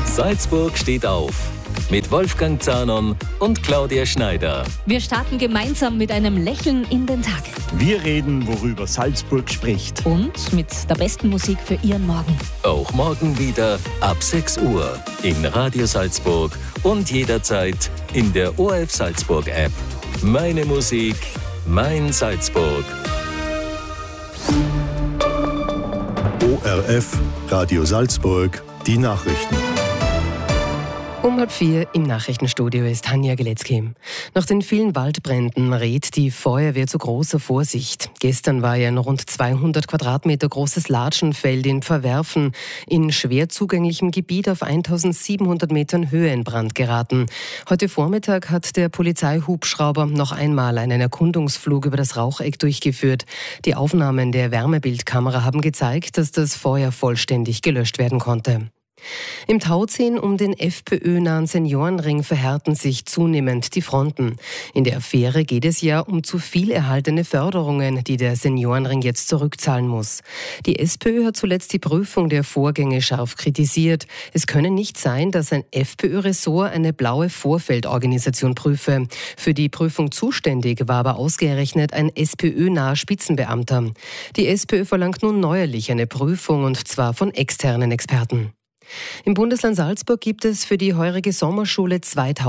Salzburg steht auf. Mit Wolfgang Zahnon und Claudia Schneider. Wir starten gemeinsam mit einem Lächeln in den Tag. Wir reden, worüber Salzburg spricht. Und mit der besten Musik für Ihren Morgen. Auch morgen wieder ab 6 Uhr in Radio Salzburg und jederzeit in der ORF Salzburg App. Meine Musik, mein Salzburg. ORF Radio Salzburg, die Nachrichten. Um 3:30 im Nachrichtenstudio ist Tanja Geletzky. Nach den vielen Waldbränden rät die Feuerwehr zu großer Vorsicht. Gestern war ja ein rund 200 Quadratmeter großes Latschenfeld in Verwerfen in schwer zugänglichem Gebiet auf 1700 Metern Höhe in Brand geraten. Heute Vormittag hat der Polizeihubschrauber noch einmal einen Erkundungsflug über das Raucheck durchgeführt. Die Aufnahmen der Wärmebildkamera haben gezeigt, dass das Feuer vollständig gelöscht werden konnte. Im Tauziehen um den FPÖ-nahen Seniorenring verhärten sich zunehmend die Fronten. In der Affäre geht es ja um zu viel erhaltene Förderungen, die der Seniorenring jetzt zurückzahlen muss. Die SPÖ hat zuletzt die Prüfung der Vorgänge scharf kritisiert. Es könne nicht sein, dass ein FPÖ-Ressort eine blaue Vorfeldorganisation prüfe. Für die Prüfung zuständig war aber ausgerechnet ein SPÖ-naher Spitzenbeamter. Die SPÖ verlangt nun neuerlich eine Prüfung, und zwar von externen Experten. Im Bundesland Salzburg gibt es für die heurige Sommerschule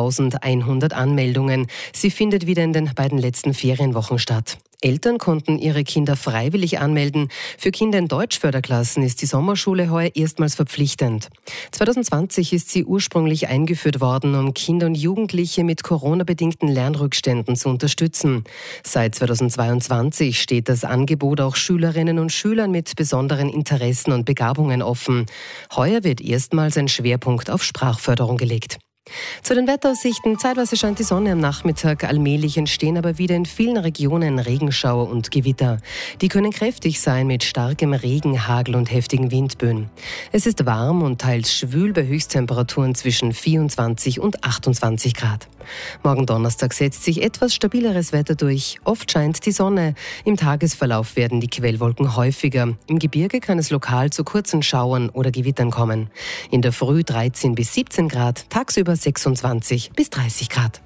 2100 Anmeldungen. Sie findet wieder in den beiden letzten Ferienwochen statt. Eltern konnten ihre Kinder freiwillig anmelden. Für Kinder in Deutschförderklassen ist die Sommerschule heuer erstmals verpflichtend. 2020 ist sie ursprünglich eingeführt worden, um Kinder und Jugendliche mit Corona-bedingten Lernrückständen zu unterstützen. Seit 2022 steht das Angebot auch Schülerinnen und Schülern mit besonderen Interessen und Begabungen offen. Heuer wird erstmals ein Schwerpunkt auf Sprachförderung gelegt. Zu den Wetteraussichten: Zeitweise scheint die Sonne am Nachmittag, allmählich entstehen aber wieder in vielen Regionen Regenschauer und Gewitter. Die können kräftig sein mit starkem Regen, Hagel und heftigen Windböen. Es ist warm und teils schwül bei Höchsttemperaturen zwischen 24 und 28 Grad. Morgen Donnerstag setzt sich etwas stabileres Wetter durch. Oft scheint die Sonne. Im Tagesverlauf werden die Quellwolken häufiger. Im Gebirge kann es lokal zu kurzen Schauern oder Gewittern kommen. In der Früh 13 bis 17 Grad, tagsüber 26 bis 30 Grad.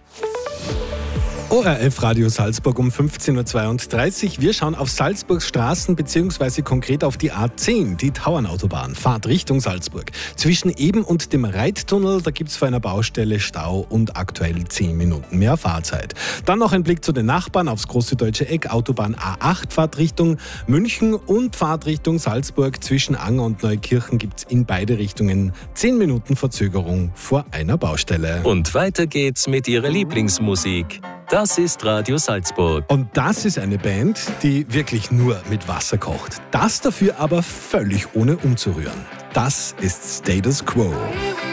ORF Radio Salzburg um 15.32 Uhr. Wir schauen auf Salzburgs Straßen bzw. konkret auf die A10, die Tauernautobahn, Fahrt Richtung Salzburg. Zwischen Eben und dem Reittunnel, da gibt es vor einer Baustelle Stau und aktuell 10 Minuten mehr Fahrzeit. Dann noch ein Blick zu den Nachbarn aufs große deutsche Eck, Autobahn A8, Fahrt Richtung München und Fahrt Richtung Salzburg. Zwischen Anger und Neukirchen gibt es in beide Richtungen 10 Minuten Verzögerung vor einer Baustelle. Und weiter geht's mit Ihrer Lieblingsmusik. Das ist Radio Salzburg. Und das ist eine Band, die wirklich nur mit Wasser kocht. Das dafür aber völlig ohne umzurühren. Das ist Status Quo.